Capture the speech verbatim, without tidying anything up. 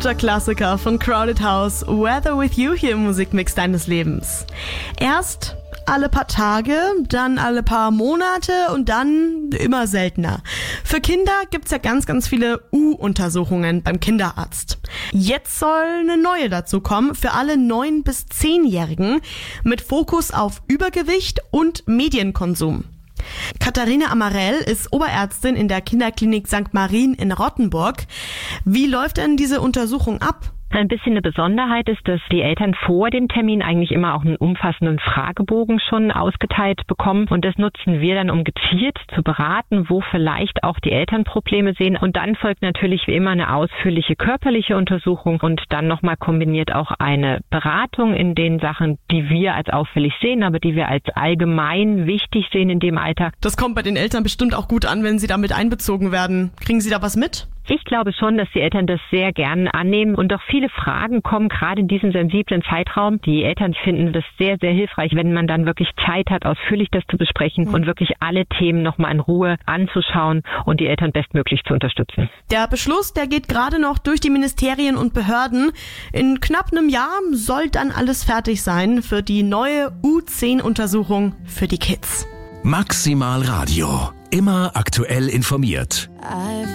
Der Klassiker von Crowded House, Weather With You hier im Musikmix deines Lebens. Erst alle paar Tage, dann alle paar Monate und dann immer seltener. Für Kinder gibt's ja ganz, ganz viele U-Untersuchungen beim Kinderarzt. Jetzt soll eine neue dazu kommen für alle neun- bis zehnjährigen mit Fokus auf Übergewicht und Medienkonsum. Katharina Amarell ist Oberärztin in der Kinderklinik Sankt Marien in Rottenburg. Wie läuft denn diese Untersuchung ab? Ein bisschen eine Besonderheit ist, dass die Eltern vor dem Termin eigentlich immer auch einen umfassenden Fragebogen schon ausgeteilt bekommen. Und das nutzen wir dann, um gezielt zu beraten, wo vielleicht auch die Eltern Probleme sehen. Und dann folgt natürlich wie immer eine ausführliche körperliche Untersuchung und dann nochmal kombiniert auch eine Beratung in den Sachen, die wir als auffällig sehen, aber die wir als allgemein wichtig sehen in dem Alter. Das kommt bei den Eltern bestimmt auch gut an, wenn sie damit einbezogen werden. Kriegen Sie da was mit? Ich glaube schon, dass die Eltern das sehr gerne annehmen und auch viele Fragen kommen, gerade in diesem sensiblen Zeitraum. Die Eltern finden das sehr, sehr hilfreich, wenn man dann wirklich Zeit hat, ausführlich das zu besprechen und wirklich alle Themen nochmal in Ruhe anzuschauen und die Eltern bestmöglich zu unterstützen. Der Beschluss, der geht gerade noch durch die Ministerien und Behörden. In knapp einem Jahr soll dann alles fertig sein für die neue U zehn Untersuchung für die Kids. Maximal Radio. Immer aktuell informiert.